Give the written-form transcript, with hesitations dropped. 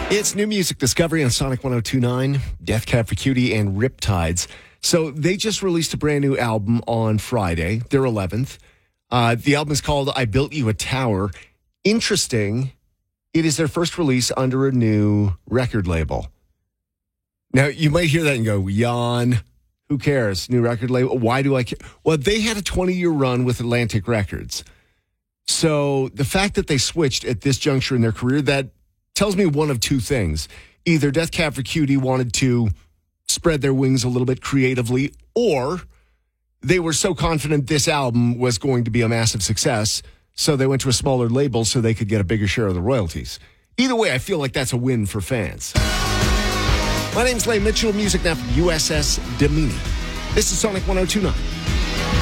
It's new music discovery on Sonic 102.9, Death Cab for Cutie and Riptides. So they just released a brand new album on Friday, their 11th. The album is called I Built You a Tower. Interesting, it is their first release under a new record label. Now, you might hear that and go, yawn, who cares? New record label, why do I care? Well, they had a 20-year run with Atlantic Records. So the fact that they switched at this juncture in their career, that tells me one of two things. Either Death Cab for Cutie wanted to spread their wings a little bit creatively, or they were so confident this album was going to be a massive success, so they went to a smaller label so they could get a bigger share of the royalties. Either way, I feel like that's a win for fans. My name's Lane Mitchell, music now from USS Domini. This is Sonic 102.9.